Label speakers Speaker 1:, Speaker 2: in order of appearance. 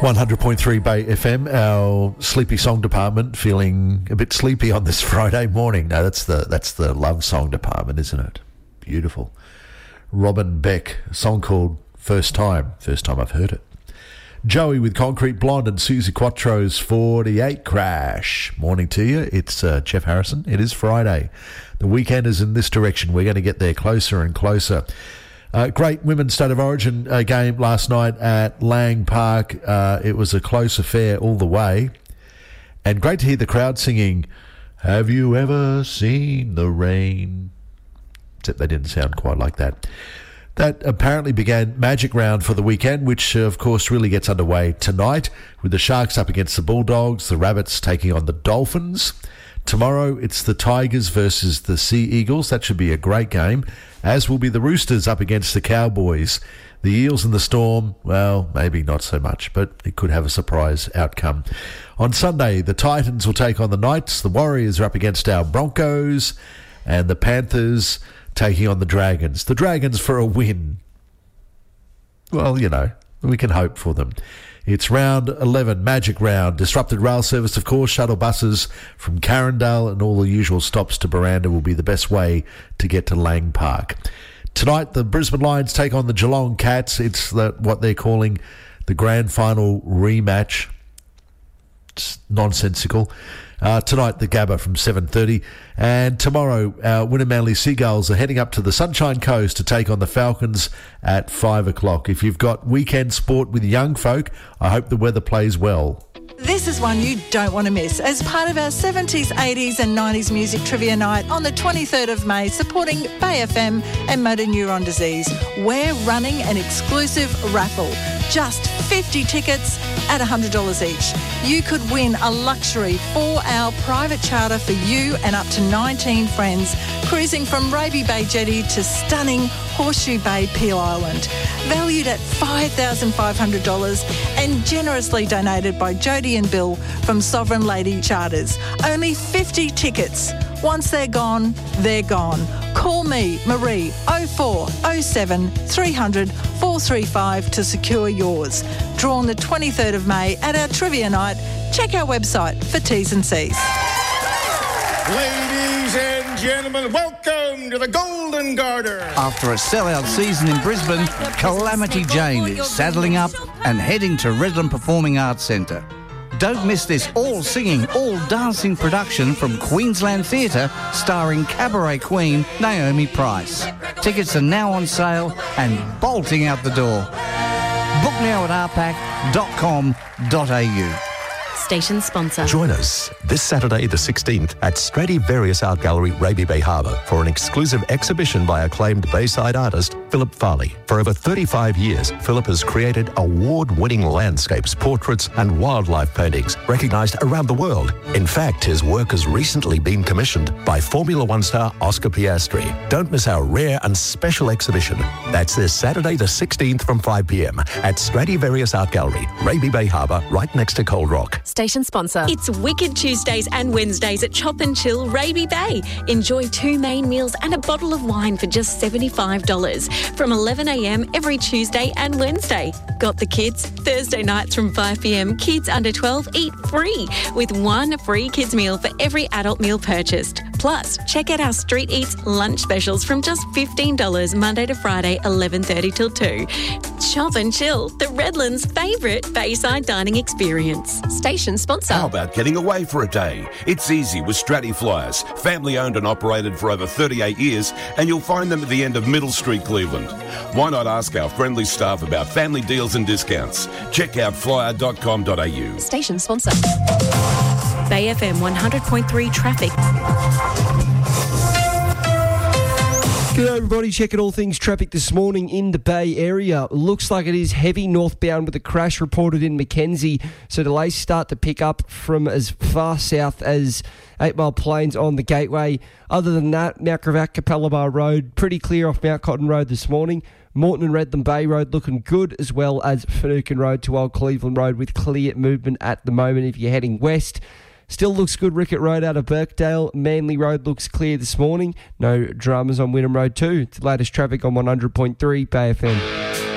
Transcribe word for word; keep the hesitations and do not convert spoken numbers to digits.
Speaker 1: one hundred point three Bay F M, our sleepy song department, feeling a bit sleepy on this Friday morning. No, that's the that's the love song department, isn't it? Beautiful. Robin Beck, a song called First Time. First time I've heard it. Joey with Concrete Blonde and Susie Quattro's forty-eight Crash. Morning to you. It's uh, Jeff Harrison. It is Friday. The weekend is in this direction. We're going to get there closer and closer. Uh, great Women's State of Origin uh, game last night at Lang Park. Uh, it was a close affair all the way. And great to hear the crowd singing, "Have you ever seen the rain?" Except they didn't sound quite like that. That apparently began Magic Round for the weekend, which, uh, of course, really gets underway tonight with the Sharks up against the Bulldogs, the Rabbits taking on the Dolphins. Tomorrow, it's the Tigers versus the Sea Eagles. That should be a great game, as will be the Roosters up against the Cowboys. The Eels and the Storm, well, maybe not so much, but it could have a surprise outcome. On Sunday, the Titans will take on the Knights. The Warriors are up against our Broncos, and the Panthers taking on the Dragons. The Dragons for a win. Well, you know, we can hope for them. It's round eleven, Magic Round. Disrupted rail service, of course. Shuttle buses from Carindale and all the usual stops to Buranda will be the best way to get to Lang Park. Tonight, the Brisbane Lions take on the Geelong Cats. It's the, what they're calling the grand final rematch. It's nonsensical. Uh, tonight, the Gabba from seven thirty. And tomorrow, our Wynnum Manly Seagulls are heading up to the Sunshine Coast to take on the Falcons at five o'clock. If you've got weekend sport with young folk, I hope the weather plays well.
Speaker 2: This is one you don't want to miss as part of our seventies, eighties and nineties music trivia night on the twenty-third of May, supporting Bay F M and motor neuron disease. We're running an exclusive raffle. Just fifty tickets at one hundred dollars each. You could win a luxury four-hour private charter for you and up to nineteen friends, cruising from Raby Bay Jetty to stunning Horseshoe Bay Peel Island. Valued at five thousand five hundred dollars and generously donated by Jodie and Bill from Sovereign Lady Charters. Only fifty tickets. Once they're gone, they're gone. Call me, Marie, oh four oh seven three hundred four three five to secure yours. Drawn the twenty-third of May at our trivia night. Check our website for T's and C's.
Speaker 3: Ladies and gentlemen, welcome to the Golden Garter.
Speaker 4: After a sellout season in Brisbane, Calamity Jane is saddling up and heading to Redland Performing Arts Centre. Don't miss this all-singing, all-dancing production from Queensland Theatre starring cabaret queen Naomi Price. Tickets are now on sale and bolting out the door. Book now at r pac dot com dot a u.
Speaker 5: Station sponsor.
Speaker 6: Join us this Saturday the sixteenth at Stradivarius Art Gallery, Raby Bay Harbour for an exclusive exhibition by acclaimed Bayside artist Philip Farley. For over thirty-five years, Philip has created award-winning landscapes, portraits and wildlife paintings recognised around the world. In fact, his work has recently been commissioned by Formula One star Oscar Piastri. Don't miss our rare and special exhibition. That's this Saturday the sixteenth from five p m at Stradivarius Art Gallery, Raby Bay Harbour, right next to Cold Rock.
Speaker 5: Station sponsor. It's Wicked Tuesdays and Wednesdays at Chop and Chill Raby Bay. Enjoy two main meals and a bottle of wine for just seventy-five dollars from eleven a m every Tuesday and Wednesday. Got the kids? Thursday nights from five p m, kids under twelve eat free with one free kids meal for every adult meal purchased. Plus, check out our Street Eats lunch specials from just fifteen dollars Monday to Friday, eleven thirty till two. Chop and Chill, the Redlands' favourite Bayside dining experience. Station sponsor.
Speaker 7: How about getting away for a day? It's easy with Stratty Flyers, family owned and operated for over thirty-eight years, and you'll find them at the end of Middle Street, Cleveland. Why not ask our friendly staff about family deals and discounts? Check out flyer dot com dot a u.
Speaker 5: Station sponsor. Bay F M one hundred point three traffic.
Speaker 8: Good day, everybody. Checking all things traffic this morning in the Bay Area. Looks like it is heavy northbound with a crash reported in Mackenzie. So delays start to pick up from as far south as Eight Mile Plains on the Gateway. Other than that, Mount Gravatt, Capella Bar Road, pretty clear off Mount Cotton Road this morning. Moreton and Redland Bay Road looking good, as well as Finucane Road to Old Cleveland Road with clear movement at the moment if you're heading west. Still looks good, Rickett Road out of Birkdale. Manly Road looks clear this morning. No dramas on Wynnum Road too. It's the latest traffic on one hundred point three Bay F M.